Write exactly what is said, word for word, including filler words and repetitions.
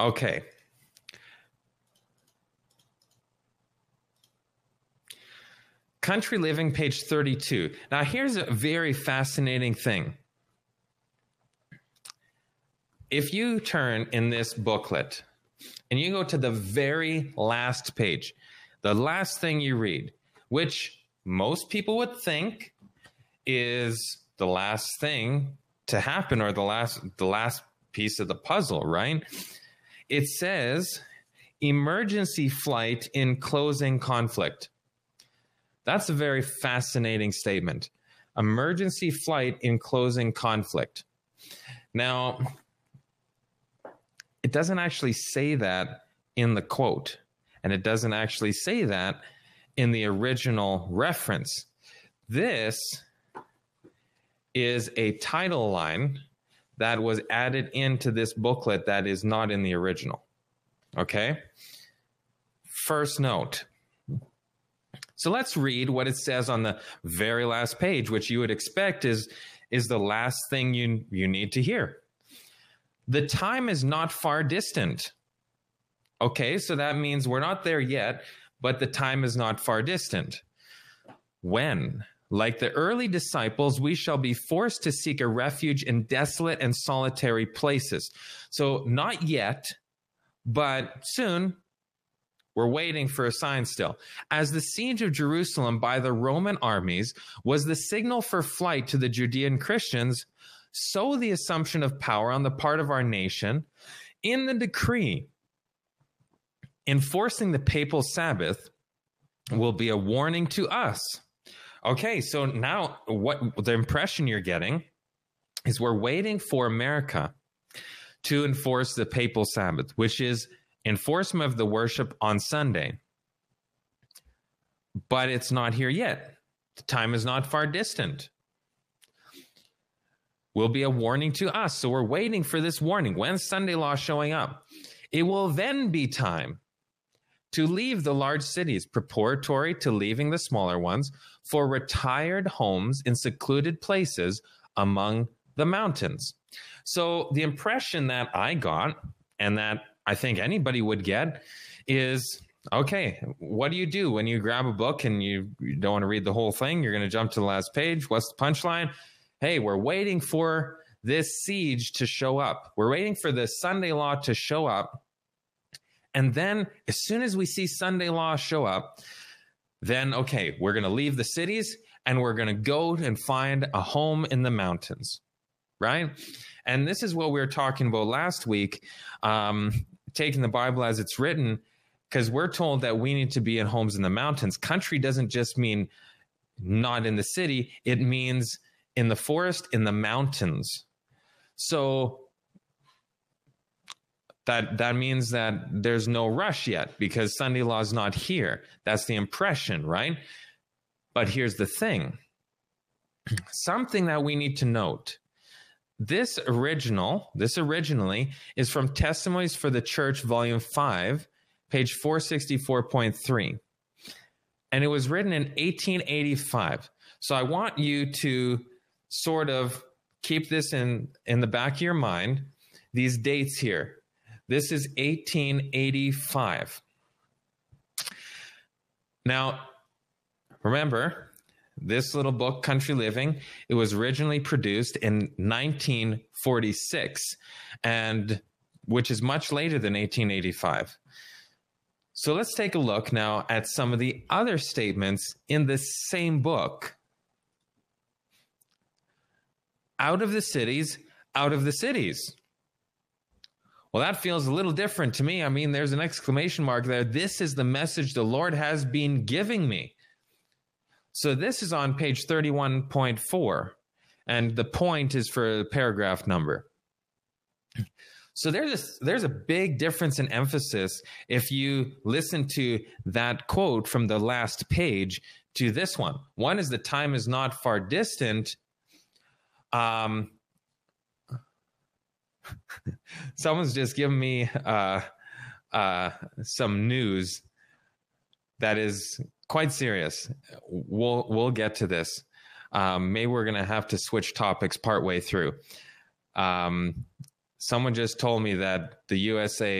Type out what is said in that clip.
Okay. Country Living, page thirty-two. Now, here's a very fascinating thing. If you turn in this booklet and you go to the very last page, the last thing you read, which most people would think is the last thing to happen, or the last the last piece of the puzzle, right? It says emergency flight in closing conflict. That's a very fascinating statement. Emergency flight in closing conflict. Now, it doesn't actually say that in the quote, and it doesn't actually say that in the original reference. This is a title line that was added into this booklet that is not in the original. Okay? First note. So let's read what it says on the very last page, which you would expect is, is the last thing you, you need to hear. The time is not far distant. Okay, so that means we're not there yet, but the time is not far distant. When, like the early disciples, we shall be forced to seek a refuge in desolate and solitary places. So not yet, but soon. We're waiting for a sign still. As the siege of Jerusalem by the Roman armies was the signal for flight to the Judean Christians, so the assumption of power on the part of our nation in the decree enforcing the papal Sabbath will be a warning to us. Okay, so now what the impression you're getting is we're waiting for America to enforce the papal Sabbath, which is enforcement of the worship on Sunday. But it's not here yet. The time is not far distant. Will be a warning to us. So we're waiting for this warning. When's Sunday law showing up? It will then be time to leave the large cities, preparatory to leaving the smaller ones, for retired homes in secluded places among the mountains. So the impression that I got, and that I think anybody would get, is, okay, what do you do when you grab a book and you, you don't want to read the whole thing? You're going to jump to the last page. What's the punchline? Hey, we're waiting for this siege to show up. We're waiting for the Sunday law to show up. And then as soon as we see Sunday law show up, then, okay, we're going to leave the cities and we're going to go and find a home in the mountains, right? And this is what we were talking about last week, um, taking the Bible as it's written, because we're told that we need to be in homes in the mountains. Country doesn't just mean not in the city. It means in the forest, in the mountains. So that that means that there's no rush yet because Sunday law is not here. That's the impression, right? But here's the thing. Something that we need to note. This original, this originally is from Testimonies for the Church, Volume five, page four sixty-four point three. And it was written in eighteen eighty-five. So I want you to sort of keep this in, in the back of your mind, these dates here. This is eighteen eighty-five. Now, remember, this little book, Country Living, it was originally produced in nineteen forty-six, and which is much later than eighteen eighty-five. So let's take a look now at some of the other statements in this same book. Out of the cities, out of the cities. Well, that feels a little different to me. I mean, there's an exclamation mark there. This is the message the Lord has been giving me. So this is on page thirty-one point four, and the point is for the paragraph number. So there's a, there's a big difference in emphasis if you listen to that quote from the last page to this one. One is the time is not far distant. Um, someone's just given me uh, uh, some news that is quite serious. We'll we'll get to this. Um, maybe we're going to have to switch topics partway through. Um, someone just told me that the U S A